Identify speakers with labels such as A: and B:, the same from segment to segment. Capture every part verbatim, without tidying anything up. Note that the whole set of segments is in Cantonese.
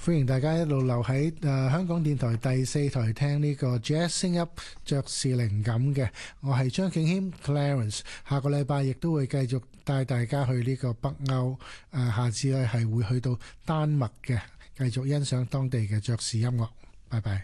A: 歡迎大家一路留喺誒、呃、香港電台第四台聽呢個 Jazz 聲音爵士靈感嘅，我係張敬軒 Clarence。下個禮拜亦都會繼續帶大家去呢個北歐，誒、呃、下次咧係會去到丹麥嘅，繼續欣賞當地嘅爵士音樂。拜拜。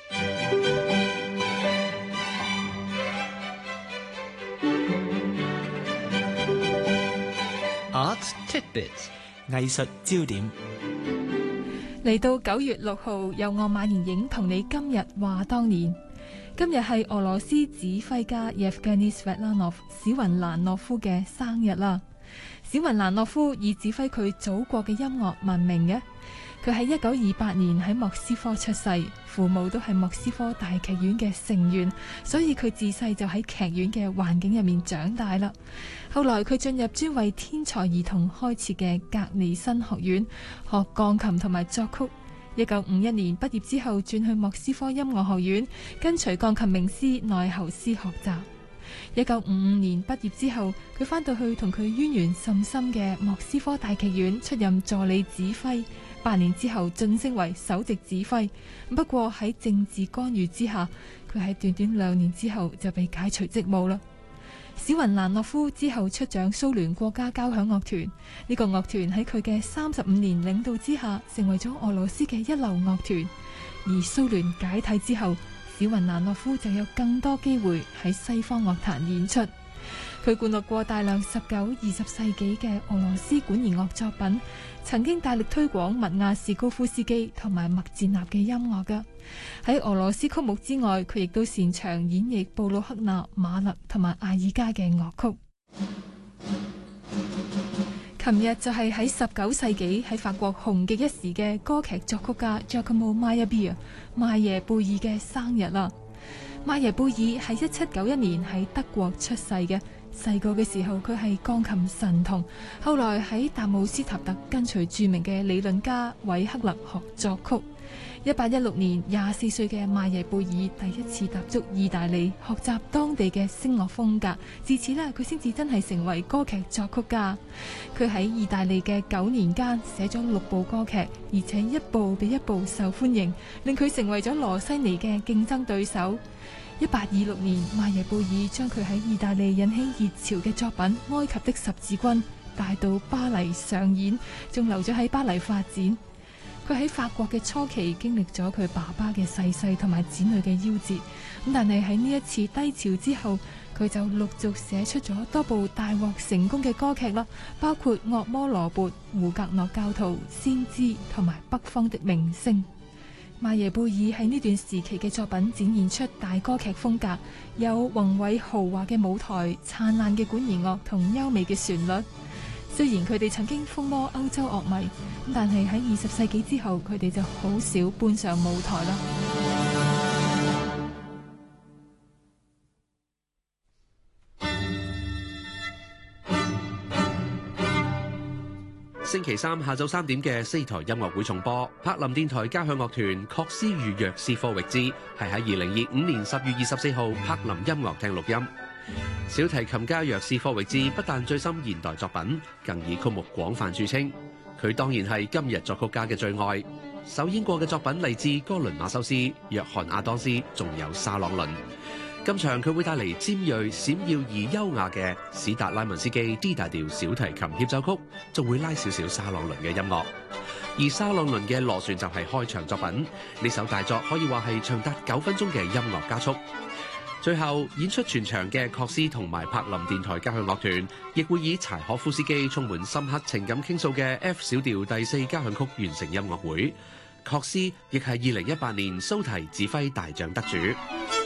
B: Art Tidbits 藝術焦點。
C: 嚟到九月六號，由我馬妍影同你今日話當年。今日係俄羅斯指揮家 Yevgeny Svetlanov 史雲蘭諾夫嘅生日啦。史雲蘭諾夫以指揮佢祖國嘅音樂聞名嘅。佢喺一九二八年喺莫斯科出世，父母都係莫斯科大劇院嘅成員，所以佢自細就喺劇院嘅環境入面長大啦。後來佢進入專為天才兒童開設嘅格尼辛學院學鋼琴同埋作曲。一九五一年畢業之後轉去莫斯科音樂學院跟隨鋼琴名師奈侯斯學習。一九五五年畢業之後，佢返到去同佢淵源甚深嘅莫斯科大劇院出任助理指揮。八年之後晉升為首席指揮，不過喺政治干預之下，佢喺短短兩年之後就被解除職務啦。史雲蘭諾夫之後出掌蘇聯國家交響樂團，呢個樂團喺佢嘅三十五年領導之下，成為咗俄羅斯嘅一流樂團。而蘇聯解體之後，史雲蘭諾夫就有更多機會喺西方樂壇演出。佢灌錄過大量十九、二十世紀嘅俄羅斯管弦樂作品，曾經大力推廣密亞士高夫斯基同埋麥捷納嘅音樂㗎。喺俄羅斯曲目之外，佢亦都擅長演繹布魯克納、馬勒同埋艾爾加嘅樂曲。琴日就係喺十九世紀喺法國紅極一時嘅歌劇作曲家 Giacomo Meyerbeer 麥耶貝爾嘅生日啦。麥耶貝爾喺一七九一年喺德國出世嘅。細個嘅時候，佢係鋼琴神童，後來喺達姆斯塔特跟隨著名嘅理論家韋克勒學作曲。一八一六年，廿四歲嘅麥耶貝爾第一次踏足意大利，學習當地嘅聲樂風格。自此呢，佢先至真係成為歌劇作曲家。佢喺意大利嘅九年間寫咗六部歌劇，而且一部比一部受歡迎，令佢成為咗羅西尼嘅競爭對手。一八二六年，麥耶貝爾將佢喺意大利引起熱潮嘅作品《埃及的十字軍》帶到巴黎上演，仲留咗喺巴黎發展。佢喺法國嘅初期經歷咗佢爸爸嘅逝世同埋子女嘅夭折，咁但係喺呢一次低潮之後，佢就陸續寫出咗多部大獲成功嘅歌劇啦，包括《惡魔羅勃》、《胡格諾教徒》、《先知》同埋《北方的明星》。麥耶貝爾喺呢段時期嘅作品展現出大歌劇風格，有宏偉豪華嘅舞台、燦爛嘅管弦樂同優美嘅旋律。雖然佢哋曾經風靡歐洲樂迷，但係喺二十世紀之後，佢哋就好少搬上舞台啦。
D: 星期三下晝三點嘅四台音樂會重播，柏林電台交響樂團確斯與約斯科域茲係喺二零二五年十月二十四號柏林音樂廳錄音。小提琴家約斯科域茲不但醉心現代作品，更以曲目廣泛著稱。佢當然係今日作曲家嘅最愛。首演過嘅作品嚟自哥倫馬修斯、約翰亞當斯，仲有沙朗倫。今場佢會帶嚟尖銳、閃耀而優雅嘅史達拉文斯基 D 大調小提琴協奏曲，仲會拉少少沙朗倫嘅音樂。而沙朗倫嘅螺旋就係開場作品，呢首大作可以話係長達九分鐘嘅音樂加速。最後演出全場嘅確斯同埋柏林電台交響樂團，亦會以柴可夫斯基充滿深刻情感傾訴嘅 F 小調第四交響曲完成音樂會。確斯亦係二零一八年蘇提指揮大獎得主。